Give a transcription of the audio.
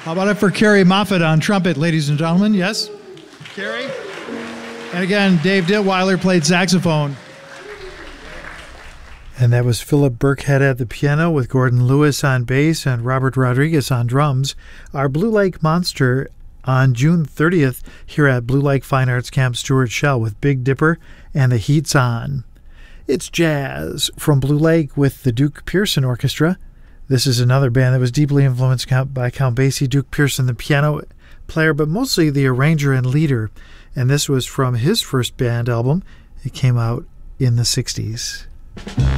How about it for Kerry Moffat on trumpet, ladies and gentlemen? Yes? Kerry? And again, Dave Dittweiler played saxophone. And that was Philip Burkhead at the piano with Gordon Lewis on bass and Robert Rodriguez on drums. Our Blue Lake Monster on June 30th here at Blue Lake Fine Arts Camp Stuart Shell with Big Dipper and The Heat's On. It's jazz from Blue Lake with the Duke Pearson Orchestra. This is another band that was deeply influenced by Count Basie. Duke Pearson, the piano player, but mostly the arranger and leader. And this was from his first band album. It came out in the 60s.